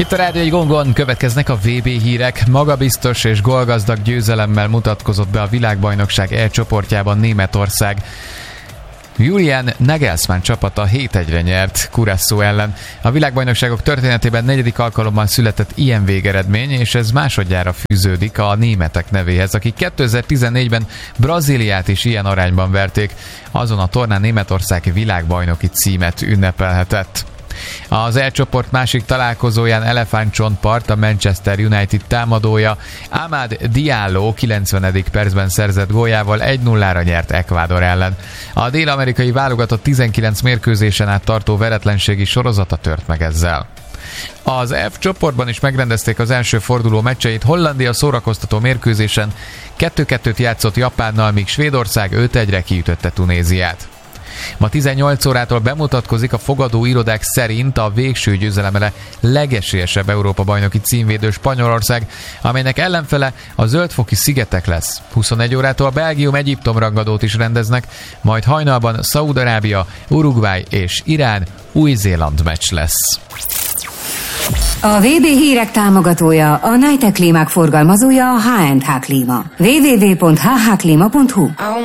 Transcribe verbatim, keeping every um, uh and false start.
Itt a Rádió egy gongon következnek a vé bé hírek. Magabiztos és gólgazdag győzelemmel mutatkozott be a világbajnokság E csoportjában Németország. Julian Nagelsmann csapata hét egyre nyert Curaçao ellen. A világbajnokságok történetében negyedik alkalommal született ilyen végeredmény, és ez másodjára fűződik a németek nevéhez, akik kétezer-tizennégyben Brazíliát is ilyen arányban verték. Azon a tornán Németország világbajnoki címet ünnepelhetett. Az E csoport másik találkozóján elefántcsontpart a Manchester United támadója Amad Diallo kilencvenedik percben szerzett góljával egy nullára nyert Ecuador ellen. A dél-amerikai válogatott tizenkilenc mérkőzésen át tartó veretlenségi sorozata tört meg ezzel. Az F csoportban is megrendezték az első forduló meccseit. Hollandia szórakoztató mérkőzésen kettő kettőt játszott Japánnal, míg Svédország öt egyre kiütötte Tunéziát. Ma tizennyolc órától bemutatkozik a fogadó irodák szerint a végső győzelemre legesélyesebb Európa-bajnoki címvédő Spanyolország, amelynek ellenfele a Zöldfoki szigetek lesz. huszonegy órától Belgium-Egyiptom rangadót is rendeznek, majd hajnalban Szaúd-Arábia, Uruguay és Irán Új-Zéland meccs lesz. A vé bé hírek támogatója, a Najtek klímák forgalmazója, a há és há Klíma. double-u double-u double-u pont há há klíma pont hú